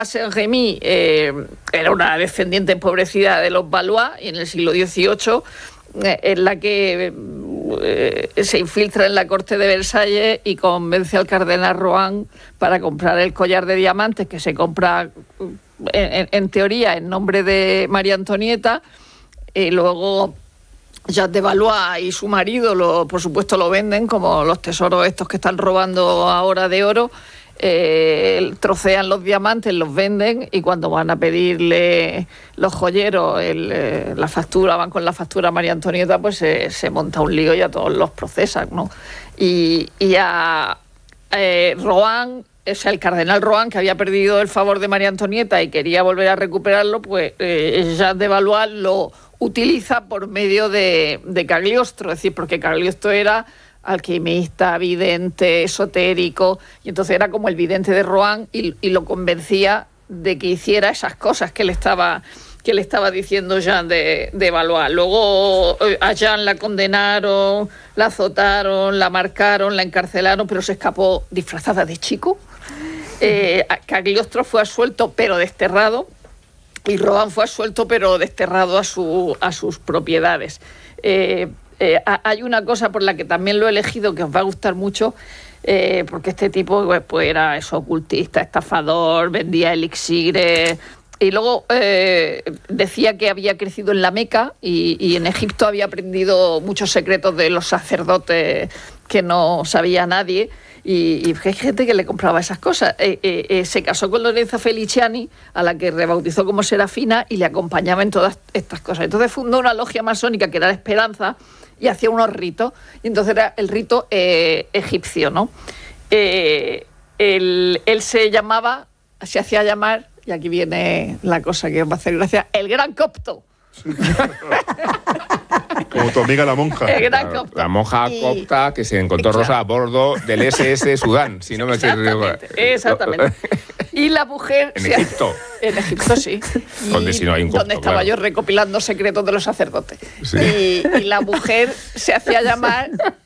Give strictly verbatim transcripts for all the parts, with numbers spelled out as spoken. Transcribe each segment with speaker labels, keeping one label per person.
Speaker 1: Saint-Remy eh, era una descendiente empobrecida de los Valois y en el siglo dieciocho eh, es la que eh, se infiltra en la corte de Versalles y convence al cardenal Rohan para comprar el collar de diamantes que se compra en, en, en teoría en nombre de María Antonieta, y luego Jean de Valois y su marido lo, por supuesto lo venden como los tesoros estos que están robando ahora de oro. Eh, trocean los diamantes, los venden y cuando van a pedirle los joyeros el, eh, la factura, van con la factura a María Antonieta, pues se, se monta un lío y a todos los procesan, ¿no? Y, y a eh, Rohan, o sea, el cardenal Rohan, que había perdido el favor de María Antonieta y quería volver a recuperarlo, pues eh, Jean de Valois lo utiliza por medio de, de Cagliostro, es decir, porque Cagliostro era alquimista, vidente, esotérico, y entonces era como el vidente de Rohan y, y lo convencía de que hiciera esas cosas que le estaba, que le estaba diciendo Jean de, de Valois. Luego a Jean la condenaron, la azotaron, la marcaron, la encarcelaron, pero se escapó disfrazada de chico. Eh, Cagliostro fue absuelto pero desterrado, y Rohan fue absuelto pero desterrado a, su, a sus propiedades. Eh, Eh, hay una cosa por la que también lo he elegido que os va a gustar mucho, eh, porque este tipo pues, pues era eso, ocultista, estafador, vendía elixires y luego eh, decía que había crecido en la Meca y, y en Egipto había aprendido muchos secretos de los sacerdotes que no sabía nadie. Y, y hay gente que le compraba esas cosas. Eh, eh, eh, se casó con Lorenza Feliciani, a la que rebautizó como Serafina, y le acompañaba en todas estas cosas. Entonces fundó una logia masónica que era la Esperanza y hacía unos ritos. Y entonces era el rito eh, egipcio, ¿no? Eh, él, él se llamaba, se hacía llamar, y aquí viene la cosa que os va a hacer gracia, el Gran Copto.
Speaker 2: Como tu amiga la monja.
Speaker 3: Claro, la monja y... copta que se encontró Rosa a bordo del ese ese Sudán, si no me equivoco.
Speaker 1: Exactamente. Y la mujer...
Speaker 3: En Egipto.
Speaker 1: Ha... En Egipto, sí. Y
Speaker 3: donde si no hay un copto,
Speaker 1: donde estaba
Speaker 3: claro.
Speaker 1: yo recopilando secretos de los sacerdotes.
Speaker 3: Sí.
Speaker 1: Y, y la mujer se hacía llamar...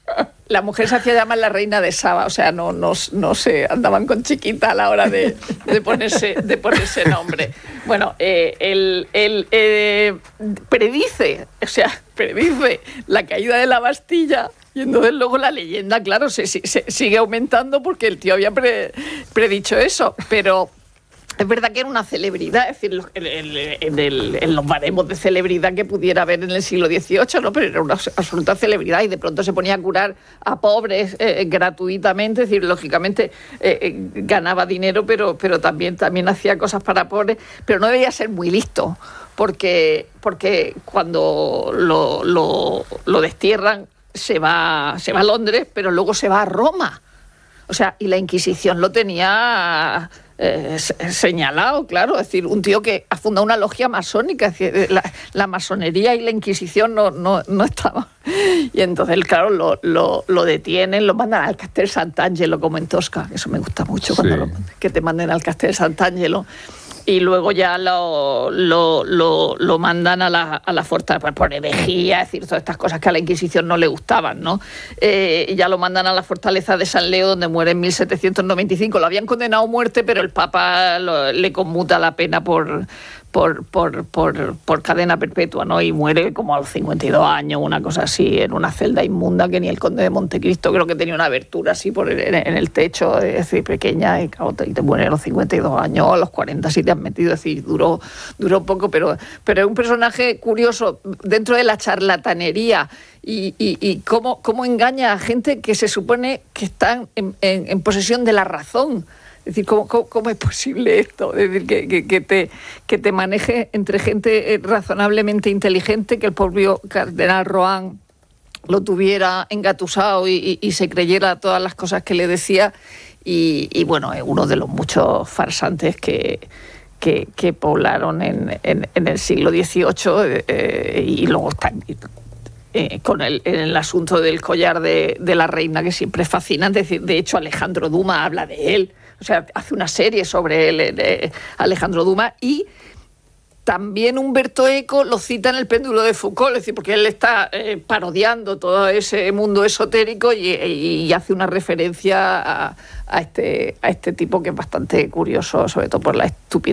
Speaker 1: La mujer se hacía llamar la reina de Saba, o sea, no, no, no se andaban con chiquita a la hora de, de, ponerse, de ponerse nombre. Bueno, eh, él, él eh, predice, o sea, predice la caída de la Bastilla y entonces luego la leyenda, claro, se, se, se sigue aumentando porque el tío había pre, predicho eso, pero... Es verdad que era una celebridad, es decir, en, en, en, el, en los baremos de celebridad que pudiera haber en el siglo dieciocho, ¿no? Pero era una absoluta celebridad y de pronto se ponía a curar a pobres eh, gratuitamente, es decir, lógicamente eh, eh, ganaba dinero, pero, pero también, también hacía cosas para pobres, pero no debía ser muy listo, porque, porque cuando lo, lo, lo destierran se va, se va a Londres, pero luego se va a Roma. O sea, y la Inquisición lo tenía... Eh, señalado, claro, es decir, un tío que ha fundado una logia masónica, es decir, la, la masonería y la Inquisición no, no, no estaban. Y entonces, claro, lo, lo, lo detienen, lo mandan al Castel Sant'Angelo, como en Tosca, eso me gusta mucho, sí. Cuando lo, que te manden al Castel Sant'Angelo. Y luego ya lo, lo, lo, lo mandan a la, a la fortaleza por herejía, es decir, todas estas cosas que a la Inquisición no le gustaban, ¿no? Eh, y ya lo mandan a la fortaleza de San Leo, donde muere en mil setecientos noventa y cinco. Lo habían condenado a muerte, pero el Papa lo, le conmuta la pena por, por, por, por, por cadena perpetua, ¿no? Y muere como a los cincuenta y dos años, una cosa así, en una celda inmunda que ni el conde de Montecristo, creo que tenía una abertura así por el, en el techo, es decir, pequeña, y, claro, y te muere a los cincuenta y dos años, a los cuarenta si te has metido, es decir, duró, duró poco, pero, pero es un personaje curioso dentro de la charlatanería y, y, y cómo, cómo engaña a gente que se supone que están en, en, en posesión de la razón. Es decir, ¿cómo, cómo, cómo es posible esto? Es decir, que, que, que, te, que te maneje entre gente razonablemente inteligente, que el propio cardenal Rohan lo tuviera engatusado y, y, y se creyera todas las cosas que le decía. Y, y bueno, es uno de los muchos farsantes que, que, que poblaron en, en, en el siglo dieciocho eh, y luego están... Eh, con el, el asunto del collar de, de la reina, que siempre es fascinante. Es decir, de hecho, Alejandro Dumas habla de él. O sea, hace una serie sobre él, de Alejandro Dumas. Y también Humberto Eco lo cita en El péndulo de Foucault, es decir, porque él está eh, parodiando todo ese mundo esotérico y, y, y hace una referencia a, a, este, a este tipo que es bastante curioso, sobre todo por la estupidez.